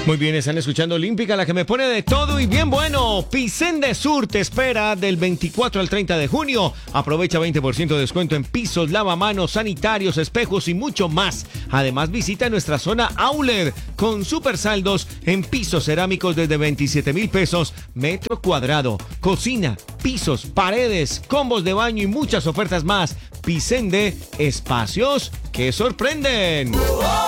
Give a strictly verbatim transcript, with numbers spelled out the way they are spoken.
Muy bien, están escuchando Olímpica, la que me pone de todo y bien bueno. Pisende Sur te espera del veinticuatro al treinta de junio. Aprovecha veinte por ciento de descuento en pisos, lavamanos, sanitarios, espejos y mucho más. Además, visita nuestra zona Outlet con super saldos en pisos cerámicos desde veintisiete mil pesos metro cuadrado. Cocina, pisos, paredes, combos de baño y muchas ofertas más. Pisende, espacios que sorprenden.